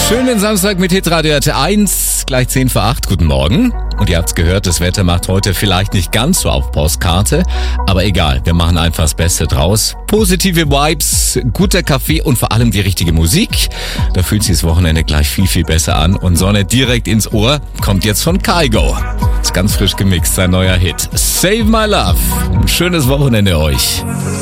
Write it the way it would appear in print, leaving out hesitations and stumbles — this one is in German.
Schönen Samstag mit Hitradio RT1, gleich 10 vor 8. Guten Morgen. Und ihr habt's gehört, das Wetter macht heute vielleicht nicht ganz so auf Postkarte. Aber egal, wir machen einfach das Beste draus. Positive Vibes, guter Kaffee und vor allem die richtige Musik. Da fühlt sich das Wochenende gleich viel, viel besser an. Und Sonne direkt ins Ohr kommt jetzt von Kygo. Ist ganz frisch gemixt, sein neuer Hit. Save My Love. Ein schönes Wochenende euch.